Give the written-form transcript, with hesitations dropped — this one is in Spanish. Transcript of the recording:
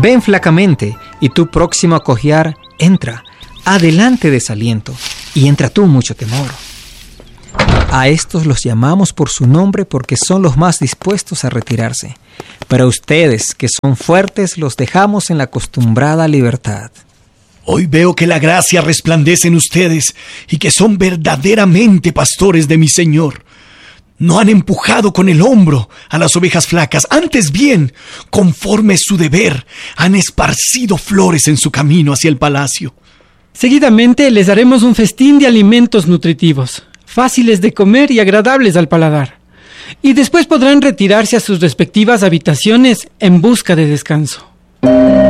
Ven flacamente, y tú próximo a cojear, entra, adelante desaliento, y entra tú mucho temor. A estos los llamamos por su nombre porque son los más dispuestos a retirarse. Pero a ustedes, que son fuertes, los dejamos en la acostumbrada libertad. Hoy veo que la gracia resplandece en ustedes y que son verdaderamente pastores de mi Señor. No han empujado con el hombro a las ovejas flacas, antes bien, conforme es su deber, han esparcido flores en su camino hacia el palacio. Seguidamente les daremos un festín de alimentos nutritivos, fáciles de comer y agradables al paladar. Y después podrán retirarse a sus respectivas habitaciones en busca de descanso.